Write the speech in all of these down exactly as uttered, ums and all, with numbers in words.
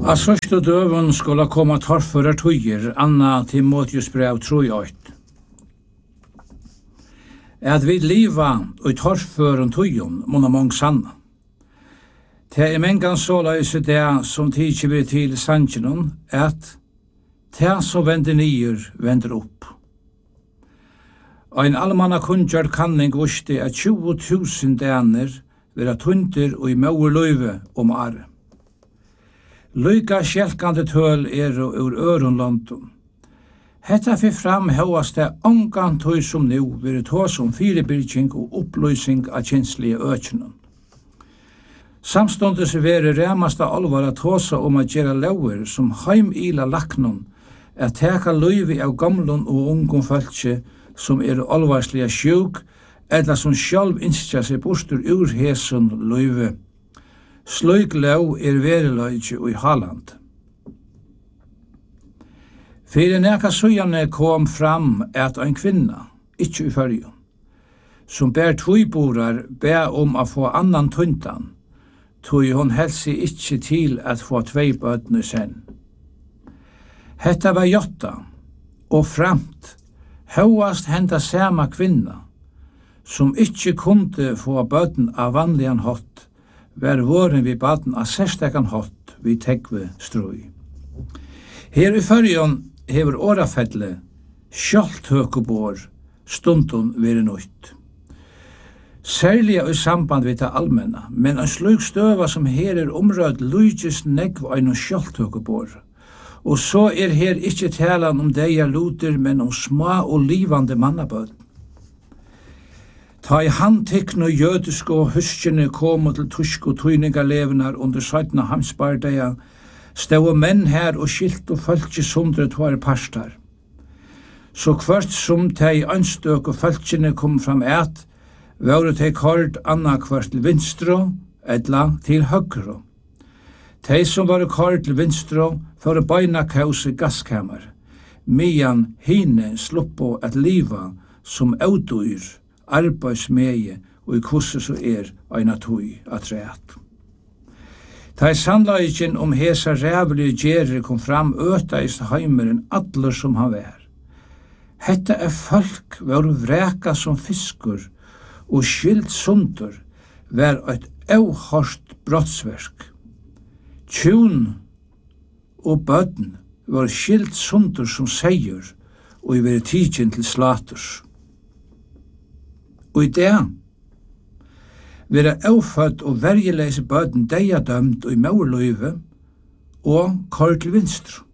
Av sørste døven skulle komme torfører tøyer, Anna Timotheus brev trojøyt. At vi liva og torføren tøyen, måna mong sanna. Det er mengan så løse det som tidsi vi til sannsjonen, at det som vender nyer, vender opp. Ein allmanna kunngjørd kanning vusti at tjúgu túsund daner vera tundir og i mauer løyve om are. Lyka skjelkande tøl er ur øronlandum. Hetta fyrir fram høyast det ongan tøy som nu veri tås om fyrirbyrking og opplysing av kjenslige økjennom. Samstundes veri remasta alvara tåsa om at gjera lauer som heimila laknum, at teka løyvi av gamlun og ungum fölkje som er alvarslega sjuk, eller som sjálv innskja seg bostur ur hesun løyvi. Sløyk lau er veriløyge og i Halland. Fyrir neka søgjane kom fram at ein kvinna, ikkje i fyrjun, som ber tvoiborar be om a få annan tuntan, tog hon helsi ikkje til at få tvei bøtne sen. Hetta var jotta, og framt, høyast henda sama kvinna, som ikkje kunde få bøtne av vanligan hott, var våren vi baden av særstekan hott vi tegve strøy. Her i fyrjon hever årafelle skjolthøkebår stundun veri nøyt. Særlig i samband við det allmenna, men en slug støva som her er omrød lujtjes negv ein skjolthøkebår. Og så er her ikkje talan om deia luter, men om små og livande mannabød. Ta i handtekne jødiske og huskjene kom til tysk og tøyningarlevenar under søytna hamsbardeia, stod menn her og skilt og følge sundre tvare parstar. Så hvert som tei ønstøk og følgjene kom fram et, var tei kort anna hvert til vinstro, edla til høgro. Tei som var kort til vinstro, for beina kause gaskammer, mian hine sluppo at liva som autoyr, arbeidsmeie og i kurset så er eina tøy at reat. Ta i sannleikin om hesa rævelige gjerri kom fram øta i heimeren allar som han var. Hetta er folk var vreka som fiskur og skilt sundur var eit auhorst brottsverk. Tjún og bødn var skilt sundur som seier og i veri tidsin til slaturs. Og i det vera aufødd og vergeleise bøden deia dømt og i maurløyve og kort til vinstru.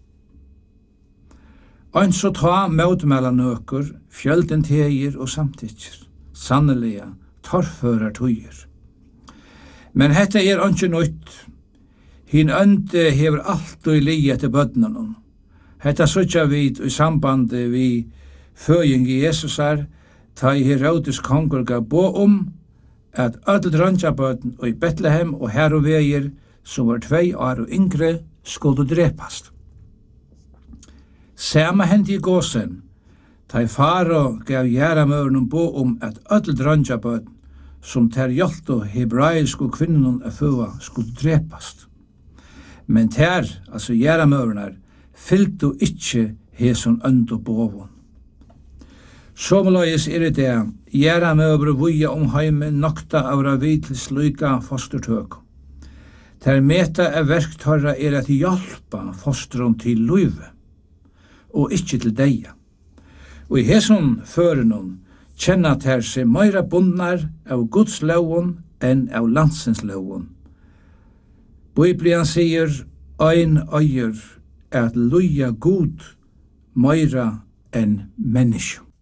Ein så ta møtmela nøkur, fjölden tegir og samtidsir, sannelega torførar tøyer. Men hetta er ikke nøyt. Hin ønde hever alt og i li etter bødnenum. Hetta søtja vid i sambandi vi føying i Jesusar, ta i Herodes kongur gav bo om at ödel drøntjabøten og i Betlehem og her og veier som var tvei år og yngre skulle drepast. Sama hendi i gåsen, ta i faro gav gjeramøveren bo om at ödel drøntjabøten som ter hjolt og hebraiske kvinnen af føva skulle drepast. Men ter, altså gjeramøveren, fylgdu ikkje heson ønd og bovun. Somalages er det, gjera med over vuja om heimen nokta avra vitlis lyka fostertøk. Der meta er verktøyra er at hjelpa fostron til løyve, og ikkje til deia. Og i heson førenon kjenna ter seg meira bundnar av Guds lovun enn av landsens lovun. Biblian sier, ein øyer er at løya god meira enn menneske.